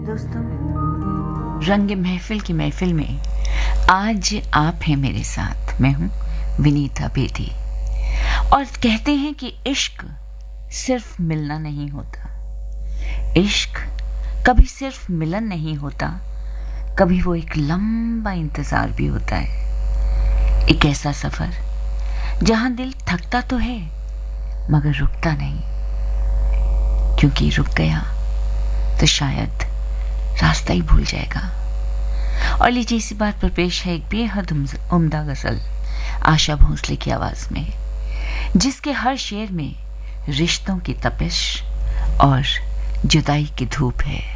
दोस्तों, रंग महफिल की महफिल में आज आप हैं मेरे साथ। मैं हूं विनीता बेदी और कहते हैं कि इश्क सिर्फ मिलना नहीं होता। इश्क कभी सिर्फ मिलन नहीं होता, कभी वो एक लंबा इंतजार भी होता है। एक ऐसा सफर जहां दिल थकता तो है मगर रुकता नहीं, क्योंकि रुक गया तो शायद रास्ता ही भूल जाएगा। और लीजिए इसी बात पर पेश है एक बेहद उम्दा गजल आशा भोसले की आवाज में, जिसके हर शेर में रिश्तों की तपिश और जुदाई की धूप है।